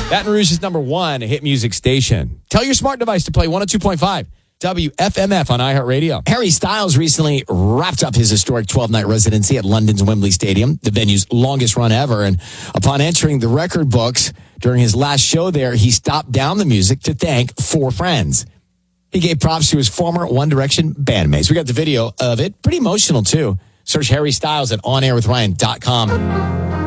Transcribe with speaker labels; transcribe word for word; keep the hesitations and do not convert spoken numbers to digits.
Speaker 1: Baton Rouge is number one hit music station. Tell your smart device to play one oh two point five W F M F on iHeartRadio.
Speaker 2: Harry Styles recently wrapped up his historic twelve-night residency at London's Wembley Stadium, the venue's longest run ever. And upon entering the record books during his last show there, he stopped down the music to thank four friends. He gave props to his former One Direction bandmates. We got the video of it. Pretty emotional, too. Search Harry Styles at on air with ryan dot com.